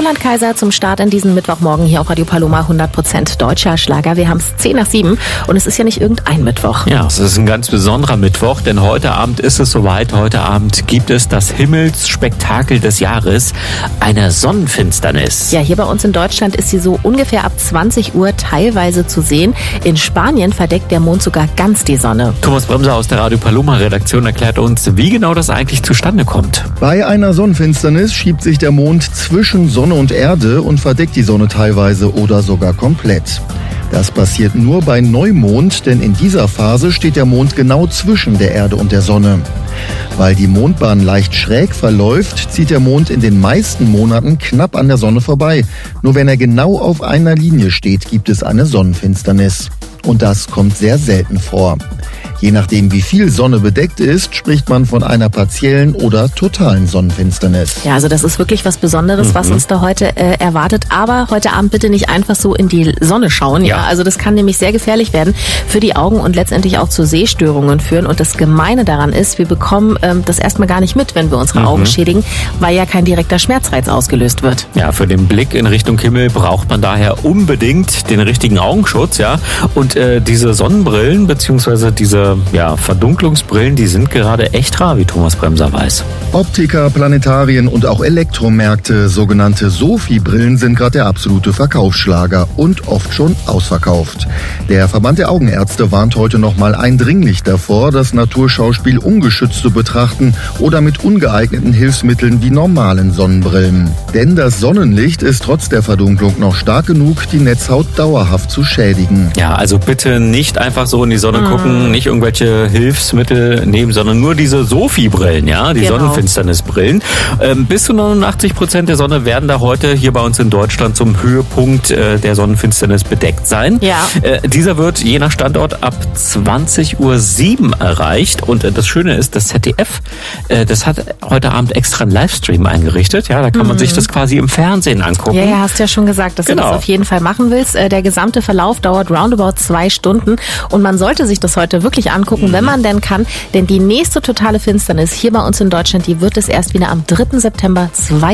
Roland Kaiser zum Start in diesen Mittwochmorgen hier auf Radio Paloma, 100% deutscher Schlager. Wir haben es 6:10 und es ist ja nicht irgendein Mittwoch. Ja, es ist ein ganz besonderer Mittwoch, denn heute Abend ist es soweit. Heute Abend gibt es das Himmelsspektakel des Jahres, eine Sonnenfinsternis. Ja, hier bei uns in Deutschland ist sie so ungefähr ab 20 Uhr teilweise zu sehen. In Spanien verdeckt der Mond sogar ganz die Sonne. Thomas Bremser aus der Radio Paloma Redaktion erklärt uns, wie genau das eigentlich zustande kommt. Bei einer Sonnenfinsternis schiebt sich der Mond zwischen Sonne und Erde und verdeckt die Sonne teilweise oder sogar komplett. Das passiert nur bei Neumond, denn in dieser Phase steht der Mond genau zwischen der Erde und der Sonne. Weil die Mondbahn leicht schräg verläuft, zieht der Mond in den meisten Monaten knapp an der Sonne vorbei. Nur wenn er genau auf einer Linie steht, gibt es eine Sonnenfinsternis. Und das kommt sehr selten vor. Je nachdem, wie viel Sonne bedeckt ist, spricht man von einer partiellen oder totalen Sonnenfinsternis. Ja, also das ist wirklich was Besonderes, was uns da heute erwartet. Aber heute Abend bitte nicht einfach so in die Sonne schauen. Ja, also das kann nämlich sehr gefährlich werden für die Augen und letztendlich auch zu Sehstörungen führen. Und das Gemeine daran ist, wir bekommen das erstmal gar nicht mit, wenn wir unsere Augen schädigen, weil ja kein direkter Schmerzreiz ausgelöst wird. Ja, für den Blick in Richtung Himmel braucht man daher unbedingt den richtigen Augenschutz, ja. Und diese Sonnenbrillen bzw. diese Verdunklungsbrillen, die sind gerade echt rar, wie Thomas Bremser weiß. Optiker, Planetarien und auch Elektromärkte, sogenannte Sophie-Brillen, sind gerade der absolute Verkaufsschlager und oft schon ausverkauft. Der Verband der Augenärzte warnt heute nochmal eindringlich davor, das Naturschauspiel ungeschützt zu betrachten oder mit ungeeigneten Hilfsmitteln wie normalen Sonnenbrillen. Denn das Sonnenlicht ist trotz der Verdunklung noch stark genug, die Netzhaut dauerhaft zu schädigen. Ja, also bitte nicht einfach so in die Sonne gucken, nicht irgendwelche Hilfsmittel nehmen, sondern nur diese Sophie-Brillen, ja, die Sonnenfinsternisbrillen. Bis zu 89% der Sonne werden da heute hier bei uns in Deutschland zum Höhepunkt der Sonnenfinsternis bedeckt sein. Ja. Dieser wird je nach Standort ab 20:07 Uhr erreicht und das Schöne ist, das ZDF, das hat heute Abend extra einen Livestream eingerichtet, ja, da kann man sich das quasi im Fernsehen angucken. Ja, hast ja schon gesagt, dass du das auf jeden Fall machen willst. Der gesamte Verlauf dauert roundabout 2 Stunden und man sollte sich das heute wirklich angucken, wenn man denn kann, denn die nächste totale Finsternis hier bei uns in Deutschland, die wird es erst wieder am 3. September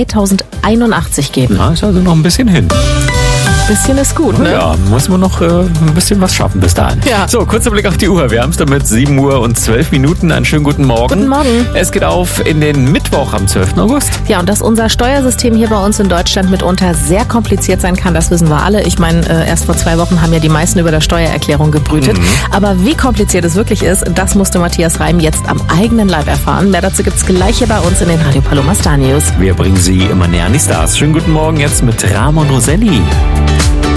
2081 geben. Ja, ist also noch ein bisschen hin. Bisschen ist gut, ne? Ja, muss man noch ein bisschen was schaffen bis dahin. Ja. So, kurzer Blick auf die Uhr. Wir haben es damit 7:12 Uhr. Einen schönen guten Morgen. Guten Morgen. Es geht auf in den Mittwoch am 12. August. Ja, und dass unser Steuersystem hier bei uns in Deutschland mitunter sehr kompliziert sein kann, das wissen wir alle. Ich meine, erst vor 2 Wochen haben ja die meisten über der Steuererklärung gebrütet. Aber wie kompliziert es wirklich ist, das musste Matthias Reim jetzt am eigenen Leib erfahren. Mehr dazu gibt's gleich hier bei uns in den Radio Paloma Star News. Wir bringen Sie immer näher an die Stars. Schönen guten Morgen jetzt mit Ramon Roselli.